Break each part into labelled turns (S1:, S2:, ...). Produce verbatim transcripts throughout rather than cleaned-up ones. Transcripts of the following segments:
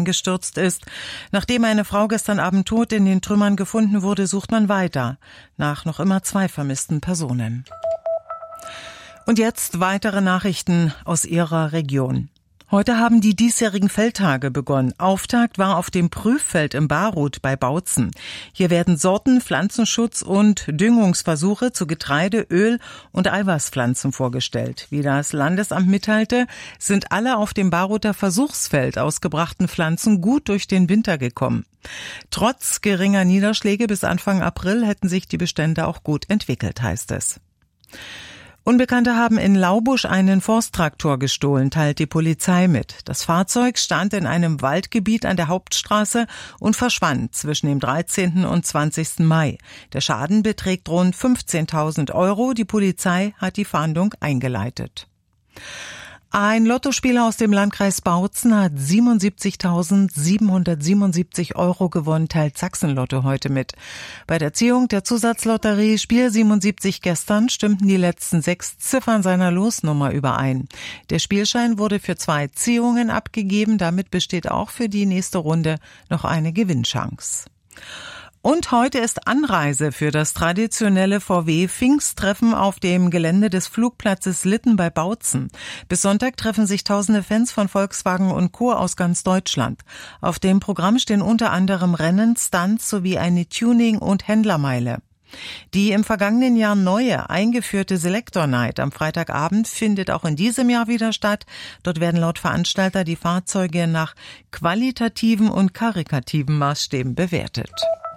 S1: eingestürzt ist. Nachdem eine Frau gestern Abend tot in den Trümmern gefunden wurde, sucht man weiter nach noch immer zwei vermissten Personen. Und jetzt weitere Nachrichten aus Ihrer Region. Heute haben die diesjährigen Feldtage begonnen. Auftakt war auf dem Prüffeld im Barut bei Bautzen. Hier werden Sorten, Pflanzenschutz und Düngungsversuche zu Getreide, Öl und Eiweißpflanzen vorgestellt. Wie das Landesamt mitteilte, sind alle auf dem Baruter Versuchsfeld ausgebrachten Pflanzen gut durch den Winter gekommen. Trotz geringer Niederschläge bis Anfang April hätten sich die Bestände auch gut entwickelt, heißt es. Unbekannte haben in Laubusch einen Forsttraktor gestohlen, teilt die Polizei mit. Das Fahrzeug stand in einem Waldgebiet an der Hauptstraße und verschwand zwischen dem dreizehnten und zwanzigsten Mai. Der Schaden beträgt rund fünfzehntausend Euro. Die Polizei hat die Fahndung eingeleitet. Ein Lottospieler aus dem Landkreis Bautzen hat siebenundsiebzigtausendsiebenhundertsiebenundsiebzig Euro gewonnen, teilt Sachsen-Lotto heute mit. Bei der Ziehung der Zusatzlotterie Spiel siebenundsiebzig gestern stimmten die letzten sechs Ziffern seiner Losnummer überein. Der Spielschein wurde für zwei Ziehungen abgegeben, damit besteht auch für die nächste Runde noch eine Gewinnchance. Und heute ist Anreise für das traditionelle V W-Pfingsttreffen auf dem Gelände des Flugplatzes Litten bei Bautzen. Bis Sonntag treffen sich tausende Fans von Volkswagen und Co. aus ganz Deutschland. Auf dem Programm stehen unter anderem Rennen, Stunts sowie eine Tuning- und Händlermeile. Die im vergangenen Jahr neue, eingeführte Selector Night am Freitagabend findet auch in diesem Jahr wieder statt. Dort werden laut Veranstalter die Fahrzeuge nach qualitativen und karikativen Maßstäben bewertet.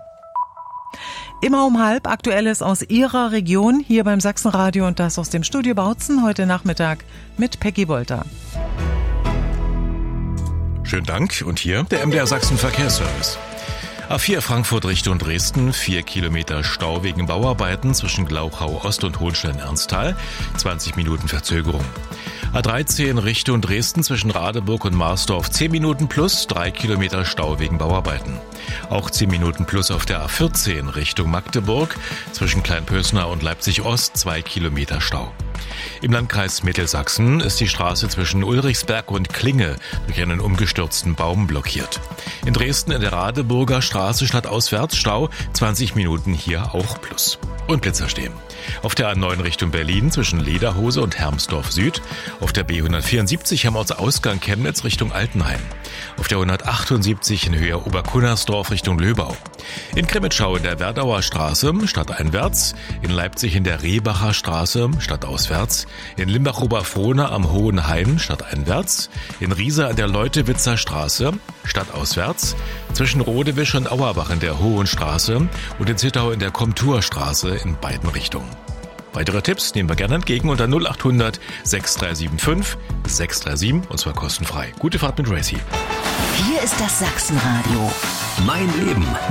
S1: Immer um halb Aktuelles aus Ihrer Region, hier beim Sachsenradio und das aus dem Studio Bautzen, heute Nachmittag mit Peggy Wolter.
S2: Schönen Dank und hier der M D R Sachsen Verkehrsservice. A vier Frankfurt Richtung Dresden, vier Kilometer Stau wegen Bauarbeiten zwischen Glauchau Ost und Hohenstein-Ernsthal, zwanzig Minuten Verzögerung. A dreizehn Richtung Dresden zwischen Radeburg und Marsdorf, zehn Minuten plus, drei Kilometer Stau wegen Bauarbeiten. Auch zehn Minuten plus auf der A vierzehn Richtung Magdeburg zwischen Kleinpösner und Leipzig Ost, zwei Kilometer Stau. Im Landkreis Mittelsachsen ist die Straße zwischen Ulrichsberg und Klinge durch einen umgestürzten Baum blockiert. In Dresden in der Radeburger Straße stadtauswärts Stau, zwanzig Minuten hier auch plus. Und Blitzer stehen. Auf der A neun Richtung Berlin zwischen Lederhose und Hermsdorf Süd. Auf der B hundertvierundsiebzig Hermortsausgang Chemnitz Richtung Altenheim. Auf der hundertachtundsiebzig in Höhe Oberkunnersdorf Richtung Löbau. In Krimitschau in der Werdauer Straße stadteinwärts. In Leipzig in der Rehbacher Straße stadtauswärts. In Limbach-Oberfrohna am Hohen Hain stadteinwärts. In Riesa an der Leutewitzer Straße stadtauswärts. Zwischen Rodewisch und Auerbach in der Hohen Straße. Und in Zittau in der Komturstraße in beiden Richtungen. Weitere Tipps nehmen wir gerne entgegen unter null acht hundert sechs drei sieben fünf sechs drei sieben und zwar kostenfrei. Gute Fahrt mit Racy.
S3: Hier ist das Sachsenradio.
S4: Mein Leben